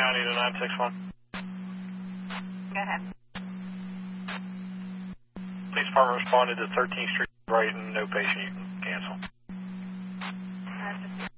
County to 961. Go ahead. Police department responded to 13th Street, Brighton. No patient, you can cancel.